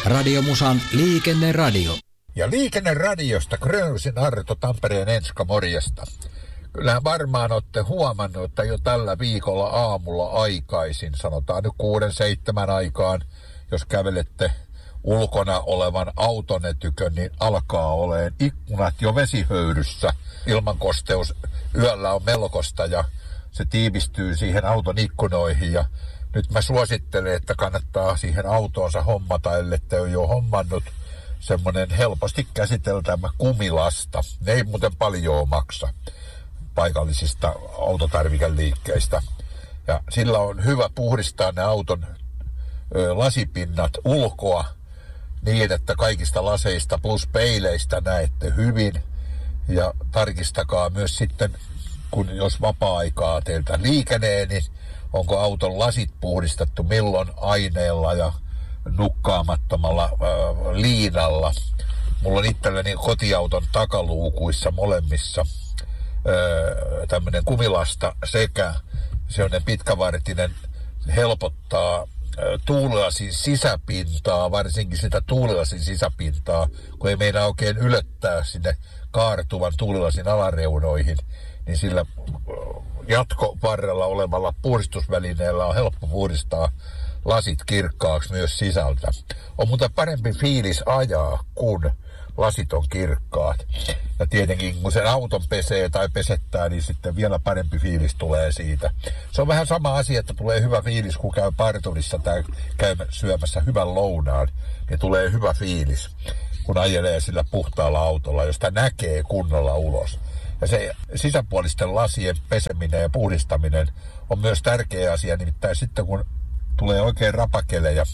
Radiomusan liikenneradio. Ja liikenneradiosta Grönsin Arto, Tampereen Enska, morjesta. Kyllähän varmaan olette huomannut, että jo tällä viikolla aamulla aikaisin, sanotaan nyt 6-7 aikaan, jos kävelette ulkona olevan autonne tykön, niin alkaa olemaan ikkunat jo vesihöyryssä. Ilmankosteus yöllä on melkoista ja se tiivistyy siihen auton ikkunoihin. Ja nyt mä suosittelen, että kannattaa siihen autoonsa hommata, ellette ole jo hommannut, semmoinen helposti käsiteltävä kumilasta. Ne ei muuten paljon maksa paikallisista autotarvikeliikkeistä. Ja sillä on hyvä puhdistaa ne auton lasipinnat ulkoa niin, että kaikista laseista plus peileistä näette hyvin. Ja tarkistakaa myös sitten, kun jos vapaa-aikaa teiltä liikenee, niin onko auton lasit puhdistettu milloin aineella ja nukkaamattomalla liinalla. Mulla on itselleni kotiauton takaluukuissa molemmissa tämmöinen kumilasta sekä sellainen pitkävartinen helpottaa tuulilasin sisäpintaa, varsinkin sitä tuulilasin sisäpintaa, kun ei meinaa oikein ylettää sinne kaartuvan tuulilasin alareunoihin, niin sillä jatkovarrella olevalla puhdistusvälineellä on helppo puhdistaa lasit kirkkaaksi myös sisältä. On muuten parempi fiilis ajaa, kun lasit on kirkkaat. Ja tietenkin kun sen auton pesee tai pesettää, niin sitten vielä parempi fiilis tulee siitä. Se on vähän sama asia, että tulee hyvä fiilis, kun käy parturissa tai käy syömässä hyvän lounaan, niin tulee hyvä fiilis, kun ajelee sillä puhtaalla autolla, josta näkee kunnolla ulos. Ja se sisäpuolisten lasien peseminen ja puhdistaminen on myös tärkeä asia, nimittäin sitten kun tulee oikein rapakele ja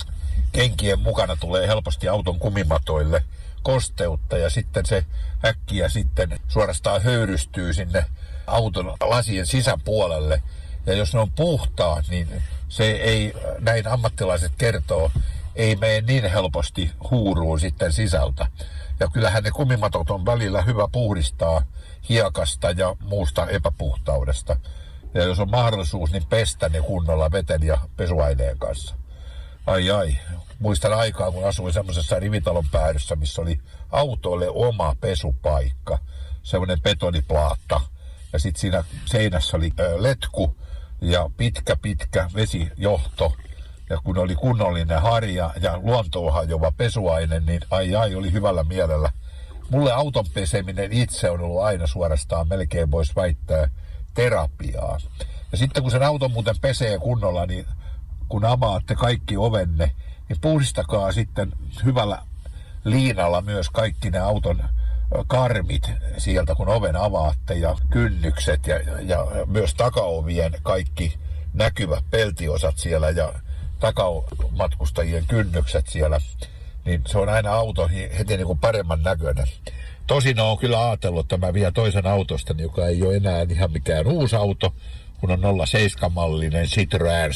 kenkien mukana tulee helposti auton kumimatoille kosteutta ja sitten se äkkiä sitten suorastaan höyrystyy sinne auton lasien sisäpuolelle. Ja jos ne on puhtaat, niin se ei, näin ammattilaiset kertoo, ei mene niin helposti huuruun sitten sisältä. Ja kyllähän ne kumimatot on välillä hyvä puhdistaa hiekasta ja muusta epäpuhtaudesta. Ja jos on mahdollisuus, niin pestä ne kunnolla veten ja pesuaineen kanssa. Ai. Muistan aikaa, kun asuin semmoisessa rivitalon päädyssä, missä oli autoille oma pesupaikka. Semmoinen betoniplaatta. Ja sitten siinä seinässä oli letku ja pitkä vesijohto. Ja kun oli kunnollinen harja ja luontoon hajoava pesuaine, niin ai, oli hyvällä mielellä. Mulle auton peseminen itse on ollut aina suorastaan, melkein voisi väittää, terapiaa. Ja sitten kun sen auton muuten pesee kunnolla, niin kun avaatte kaikki ovenne, niin puhdistakaa sitten hyvällä liinalla myös kaikki ne auton karmit sieltä, kun oven avaatte, ja kynnykset ja myös takaovien kaikki näkyvät peltiosat siellä ja takamatkustajien kynnykset siellä, niin se on aina auto heti niin kuin paremman näköinen. Tosin on kyllä ajatellut, että mä vien toisen autostani, joka ei ole enää ihan mikään uusi auto, kun on 07-mallinen Citroën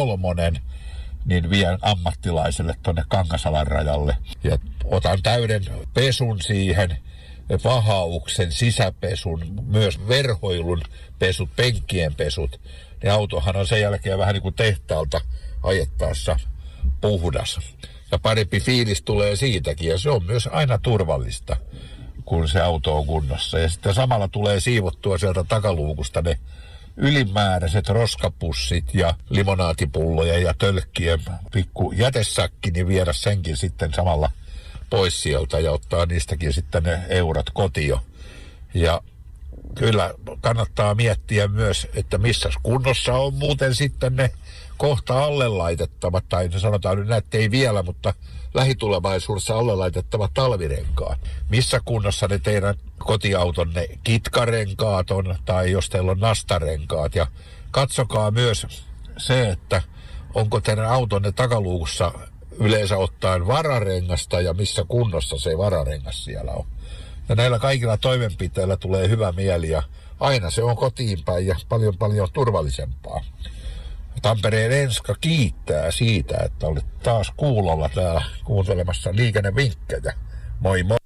C3, niin vien ammattilaiselle tonne Kangasalan rajalle. Ja otan täyden pesun siihen, vahauksen, sisäpesun, myös verhoilun pesut, penkkien pesut. Niin autohan on sen jälkeen vähän niin kuin tehtaalta ajettaessa puhdas. Ja parempi fiilis tulee siitäkin, ja se on myös aina turvallista, kun se auto on kunnossa. Ja sitten samalla tulee siivottua sieltä takaluukusta ne ylimääräiset roskapussit ja limonaatipulloja ja tölkkien pikku jätesäkki, niin viedä senkin sitten samalla pois sieltä ja ottaa niistäkin sitten ne eurot kotiin. Ja kyllä kannattaa miettiä myös, että missä kunnossa on muuten sitten ne kohta alle laitettavat, tai sanotaan nyt näette ei vielä, mutta lähitulevaisuudessa alle laitettavat talvirenkaat. Missä kunnossa ne teidän kotiautonne kitkarenkaat on, tai jos teillä on nastarenkaat. Ja katsokaa myös se, että onko teidän autonne takaluukussa yleensä ottaen vararengasta ja missä kunnossa se vararengas siellä on. Ja näillä kaikilla toimenpiteillä tulee hyvä mieli ja aina se on kotiin päin ja paljon turvallisempaa. Tampereen Enska kiittää siitä, että olet taas kuulolla täällä kuuntelemassa liikennevinkkejä. Moi moi!